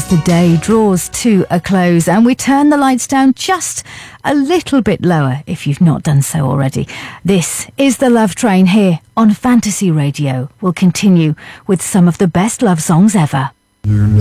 The day draws to a close and we turn the lights down just a little bit lower if you've not done so already. This is the Love Train here on Fantasy Radio. We'll continue with some of the best love songs ever.